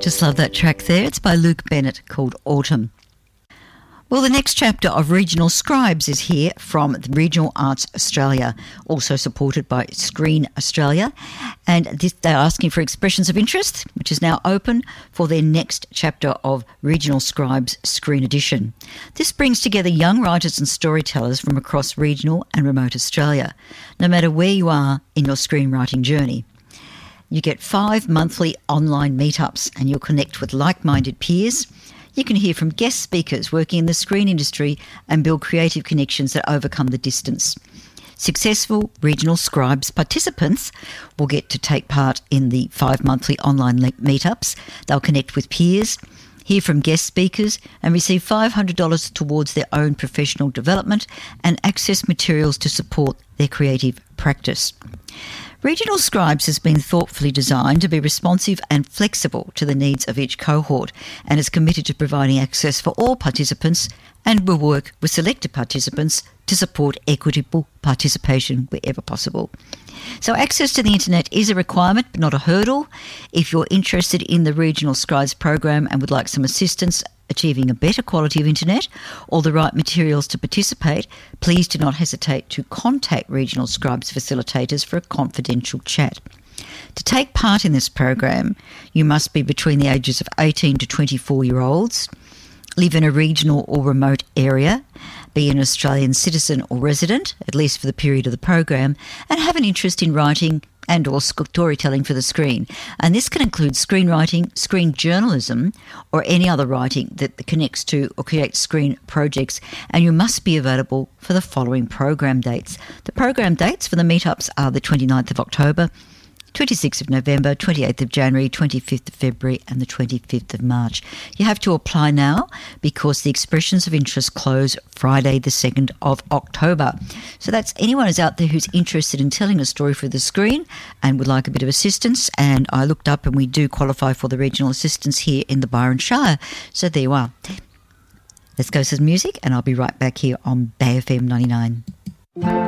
Just love that track there. It's by Luke Bennett, called Autumn. Well, the next chapter of Regional Scribes is here from the Regional Arts Australia, also supported by Screen Australia. And they're asking for expressions of interest, which is now open for their next chapter of Regional Scribes Screen Edition. This brings together young writers and storytellers from across regional and remote Australia, no matter where you are in your screenwriting journey. You get 5 monthly online meetups and you'll connect with like-minded peers. You can hear from guest speakers working in the screen industry and build creative connections that overcome the distance. Successful Regional Scribes participants will get to take part in the 5 monthly online meetups. They'll connect with peers, hear from guest speakers and receive $500 towards their own professional development and access materials to support their creative practice. Regional Scribes has been thoughtfully designed to be responsive and flexible to the needs of each cohort and is committed to providing access for all participants and will work with selected participants to support equitable participation wherever possible. So access to the internet is a requirement but not a hurdle. If you're interested in the Regional Scribes program and would like some assistance achieving a better quality of internet or the right materials to participate, please do not hesitate to contact Regional Scribes facilitators for a confidential chat. To take part in this program, you must be between the ages of 18 to 24-year-olds, live in a regional or remote area, be an Australian citizen or resident, at least for the period of the program, and have an interest in writing and or storytelling for the screen. And this can include screenwriting, screen journalism, or any other writing that connects to or creates screen projects. And you must be available for the following program dates. The program dates for the meetups are the 29th of October, 26th of November, 28th of January, 25th of February and the 25th of March. You have to apply now because the expressions of interest close Friday the 2nd of October. So that's anyone who's out there who's interested in telling a story for the screen and would like a bit of assistance. And I looked up and we do qualify for the regional assistance here in the Byron Shire. So there you are. Let's go to some music and I'll be right back here on Bay FM 99.